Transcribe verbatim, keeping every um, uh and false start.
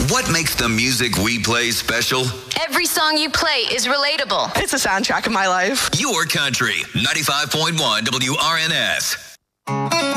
What makes the music we play special? Every song you play is relatable. It's a soundtrack of my life. Your country, ninety-five point one W R N S.